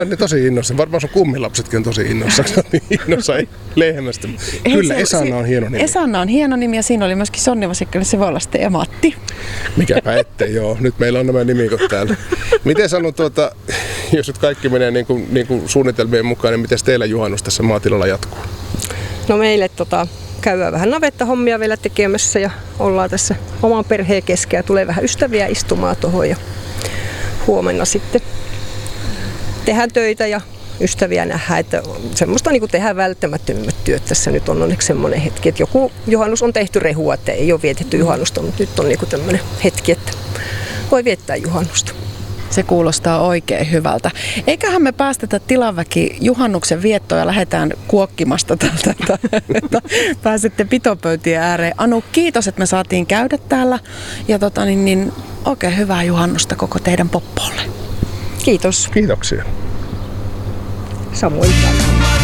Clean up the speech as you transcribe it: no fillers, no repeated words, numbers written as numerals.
Ne tosi innossa. Varmaan sun kummilapsetkin on tosi innossa lehmästä. Kyllä, Esanna on hieno nimi. Esanna on hieno nimi ja siinä oli myöskin Sonni Vasikkainen, se voi olla sitten Ematti. Mikäpä ettei, joo. Nyt meillä on nämä nimikot täällä. Miten sanon, jos nyt kaikki menee niin kuin suunnitelmien mukaan, niin miten teillä juhannus tässä maatilalla jatkuu? No meille käydään vähän navettahommia vielä tekemässä ja ollaan tässä oman perheen kesken ja tulee vähän ystäviä istumaan tuohon ja huomenna sitten tehdään töitä ja ystäviä nähdään, että semmoista niin kuin tehdään välttämättömimmät työt. Tässä nyt on onneksi semmoinen hetki, että joku juhannus on tehty rehua, että ei ole vietetty juhannusta, mutta nyt on niin kuin tämmöinen hetki, että voi viettää juhannusta. Se kuulostaa oikein hyvältä. Eiköhän me päästetä tilaväki juhannuksen viettoon ja lähdetään kuokkimasta tältä, että pääsette pitopöytien ääreen. Anu, kiitos, että me saatiin käydä täällä ja oikein hyvää juhannusta koko teidän poppoolle. Kiitos. Kiitoksia. Samoin.